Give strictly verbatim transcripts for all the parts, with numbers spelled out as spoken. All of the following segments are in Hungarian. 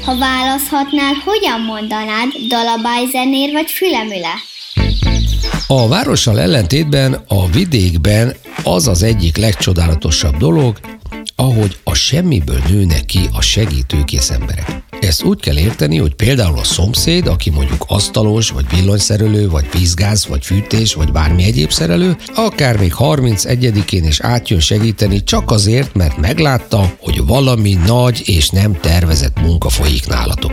Ha választhatnál, hogyan mondanád, dalabály zenér vagy fülemüle? A várossal ellentétben a vidékben az az egyik legcsodálatosabb dolog, ahogy a semmiből nőnek ki a segítőkész emberek. Ezt úgy kell érteni, hogy például a szomszéd, aki mondjuk asztalos, vagy villanyszerelő, vagy vízgáz, vagy fűtés, vagy bármi egyéb szerelő, akár még harmincegyedikén is átjön segíteni csak azért, mert meglátta, hogy valami nagy és nem tervezett munka folyik nálatok.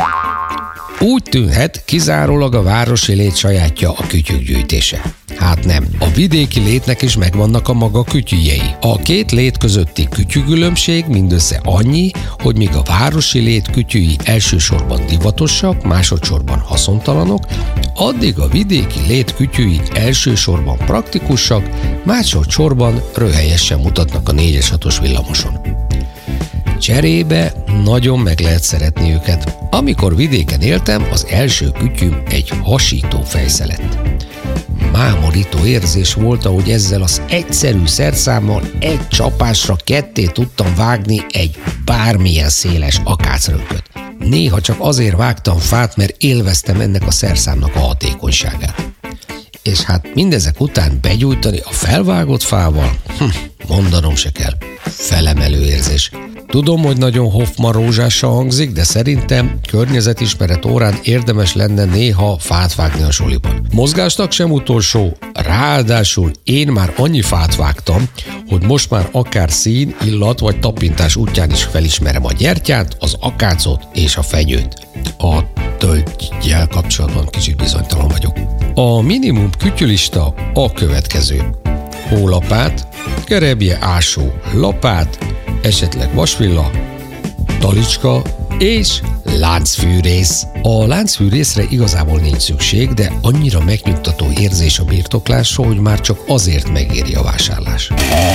Úgy tűnhet, kizárólag a városi lét sajátja a kütyük gyűjtése. Hát nem. A vidéki létnek is megvannak a maga kütyüjei. A két lét közötti kütyügülönbség mindössze annyi, hogy míg a városi lét kütyüi elsősorban divatosak, másodszorban haszontalanok, addig a vidéki lét kütyüi elsősorban praktikusak, másodszorban röhelyesen mutatnak a négyes hatos villamoson. Cserébe nagyon meg lehet szeretni őket. Amikor vidéken éltem, az első kütyüm egy hasító fejsze lett. Mámorító érzés volt, ahogy ezzel az egyszerű szerszámmal egy csapásra ketté tudtam vágni egy bármilyen széles akácrönköt. Néha csak azért vágtam fát, mert élveztem ennek a szerszámnak a hatékonyságát. És hát mindezek után begyújtani a felvágott fával, hm, mondanom se kell, felemelő érzés. Tudom, hogy nagyon Hoffman rózsással hangzik, de szerintem környezetismeret órán érdemes lenne néha fát vágni a suliban. Mozgásnak sem utolsó, ráadásul én már annyi fát vágtam, hogy most már akár szín, illat vagy tapintás útján is felismerem a gyertyát, az akácot és a fenyőt. A tölgyel kapcsolatban kicsit bizonytalan vagyok. A minimum kütyülista a következő. Hólapát, gerebje ásó lapát, esetleg vasvilla, talicska és láncfűrész. A láncfűrészre igazából nincs szükség, de annyira megnyugtató érzés a birtoklásra, hogy már csak azért megéri a vásárlás.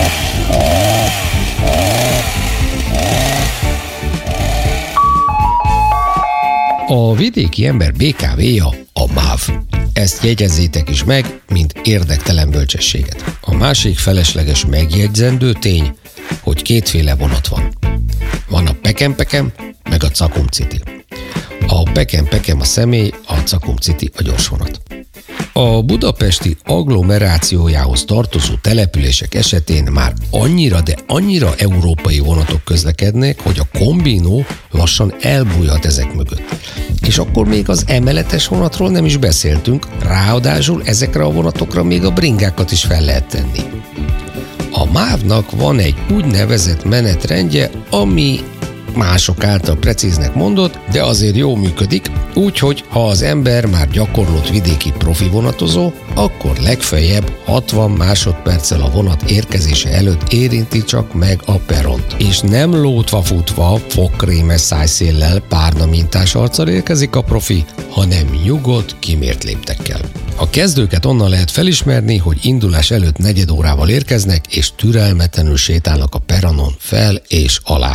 A vidéki ember bé ká véja a MÁV. Ezt jegyezzétek is meg, mint érdektelen bölcsességet. A másik felesleges megjegyzendő tény, hogy kétféle vonat van. Van a pekem-pekem, meg a cakum-citi. A pekem-pekem a személy, a cakum-citi a gyorsvonat. A budapesti agglomerációjához tartozó települések esetén már annyira, de annyira európai vonatok közlekednek, hogy a kombinó lassan elbújhat ezek mögött. És akkor még az emeletes vonatról nem is beszéltünk, ráadásul ezekre a vonatokra még a bringákat is fel lehet tenni. A mávnak van egy úgynevezett menetrendje, ami mások által precíznek mondott, de azért jól működik, úgyhogy ha az ember már gyakorlott vidéki profi vonatozó, akkor legfeljebb hatvan másodperccel a vonat érkezése előtt érinti csak meg a peront. És nem lótva futva, fogkrémes szájszéllel, párna mintás arccal érkezik a profi, hanem nyugodt, kimért léptekkel. A kezdőket onnan lehet felismerni, hogy indulás előtt negyed órával érkeznek, és türelmetlenül sétálnak a peronon fel és alá.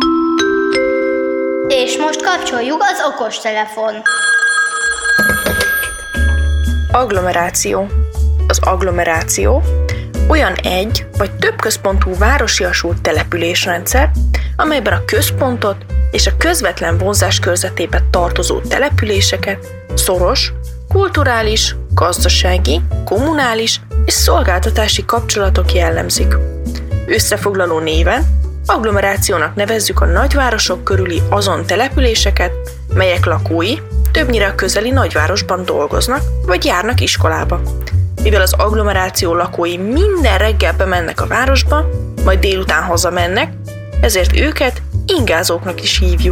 És most kapcsoljuk az okostelefon. Agglomeráció. Az agglomeráció olyan egy vagy több központú városiasult településrendszer, amelyben a központot és a közvetlen vonzás körzetébe tartozó településeket szoros, kulturális, gazdasági, kommunális és szolgáltatási kapcsolatok jellemzik. Összefoglaló néven agglomerációnak nevezzük a nagyvárosok körüli azon településeket, melyek lakói többnyire a közeli nagyvárosban dolgoznak, vagy járnak iskolába. Mivel az agglomeráció lakói minden reggel bemennek a városba, majd délután hazamennek, ezért őket ingázóknak is hívjuk.